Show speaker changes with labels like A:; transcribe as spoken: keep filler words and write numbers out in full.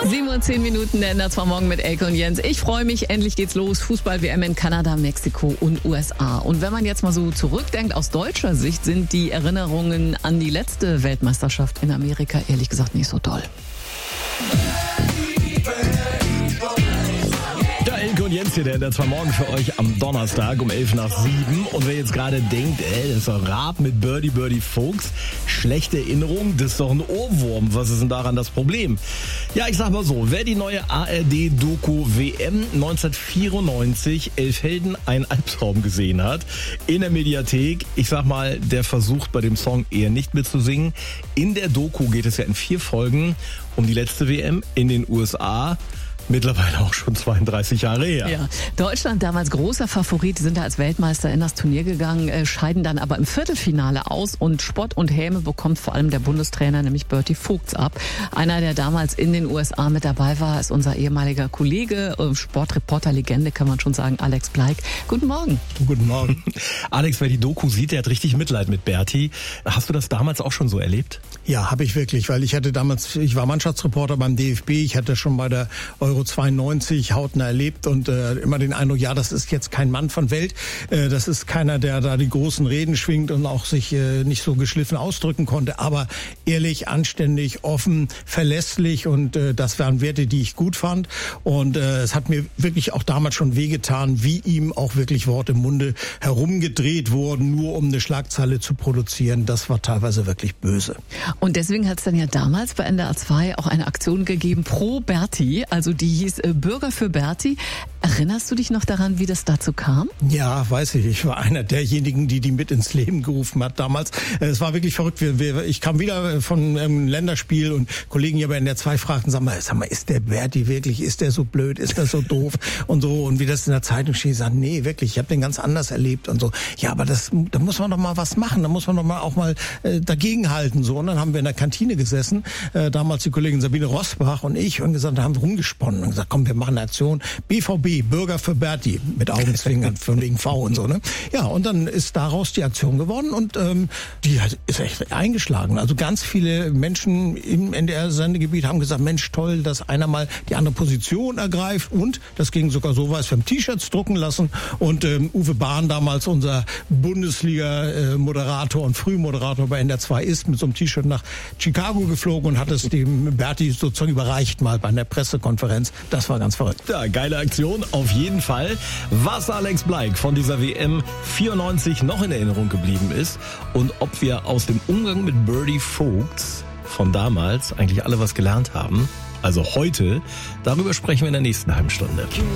A: sieben und zehn Minuten, der Ender zwar morgen mit Elke und Jens. Ich freue mich, endlich geht's los. Fußball-W M in Kanada, Mexiko und U S A. Und wenn man jetzt mal so zurückdenkt, aus deutscher Sicht sind die Erinnerungen an die letzte Weltmeisterschaft in Amerika ehrlich gesagt nicht so doll.
B: Elke und Jens hier, der Ender zwar morgen für euch am Donnerstag um elf nach sieben. Und wer jetzt gerade denkt, ey, das ist doch Raab mit Birdie Birdie Fuchs, schlechte Erinnerung, das ist doch ein Ohrwurm. Was ist denn daran das Problem? Ja, ich sag mal so, wer die neue A R D-Doku W M neunzehnhundertvierundneunzig, Elf Helden, ein Albtraum gesehen hat, in der Mediathek, ich sag mal, der versucht bei dem Song eher nicht mitzusingen. In der Doku geht es ja in vier Folgen um die letzte W M in den U S A. Mittlerweile auch schon zweiunddreißig Jahre her.
A: Ja. Deutschland, damals großer Favorit, sind da als Weltmeister in das Turnier gegangen, äh, scheiden dann aber im Viertelfinale aus und Spott und Häme bekommt vor allem der Bundestrainer, nämlich Berti Vogts, ab. Einer, der damals in den U S A mit dabei war, ist unser ehemaliger Kollege, äh, Sportreporter-Legende, kann man schon sagen, Alex Bleik. Guten Morgen.
B: Guten Morgen. Alex, wer die Doku sieht, der hat richtig Mitleid mit Berti. Hast du das damals auch schon so erlebt?
C: Ja, habe ich wirklich, weil ich hatte damals, ich war Mannschaftsreporter beim D F B, ich hatte schon bei der Euro zweiundneunzig hautnah erlebt und äh, immer den Eindruck, ja, das ist jetzt kein Mann von Welt, äh, das ist keiner, der da die großen Reden schwingt und auch sich äh, nicht so geschliffen ausdrücken konnte, aber ehrlich, anständig, offen, verlässlich und äh, das waren Werte, die ich gut fand und äh, es hat mir wirklich auch damals schon wehgetan, wie ihm auch wirklich Worte im Munde herumgedreht wurden, nur um eine Schlagzeile zu produzieren, das war teilweise wirklich böse.
A: Und deswegen hat es dann ja damals bei N D R zwei auch eine Aktion gegeben pro Berti, also die hieß äh, Bürger für Berti. Erinnerst du dich noch daran, wie das dazu kam?
C: Ja, weiß ich. Ich war einer derjenigen, die die mit ins Leben gerufen hat damals. Es war wirklich verrückt. Ich kam wieder von einem Länderspiel und Kollegen hier bei N D R zwei fragten, sag mal, sag mal, ist der Berti wirklich, ist der so blöd, ist der so doof und so. Und wie das in der Zeitung steht, sagen, nee, wirklich, ich habe den ganz anders erlebt und so. Ja, aber das, da muss man doch mal was machen, da muss man doch mal auch mal äh, dagegenhalten. So. Und dann haben wir in der Kantine gesessen, äh, damals die Kollegin Sabine Rosbach und ich, und gesagt, da haben wir rumgesponnen und gesagt, komm, wir machen eine Aktion, B V B, Bürger für Berti, mit Augenzwinkern von wegen V und so, ne? Ja, und dann ist daraus die Aktion geworden und ähm, die hat, ist echt eingeschlagen. Also ganz viele Menschen im N D R-Sendegebiet haben gesagt, Mensch, toll, dass einer mal die andere Position ergreift und das ging sogar so weit, wir haben T-Shirts drucken lassen und ähm, Uwe Bahn, damals unser Bundesliga-Moderator und Frühmoderator bei N D R zwei, ist mit so einem T-Shirt nach Chicago geflogen und hat es dem Berti sozusagen überreicht mal bei einer Pressekonferenz. Das war ganz verrückt.
B: Ja, geile Aktion, auf jeden Fall. Was Alex Bleik von dieser W M vierundneunzig noch in Erinnerung geblieben ist und ob wir aus dem Umgang mit Berti Vogts von damals eigentlich alle was gelernt haben, also heute, darüber sprechen wir in der nächsten halben Stunde.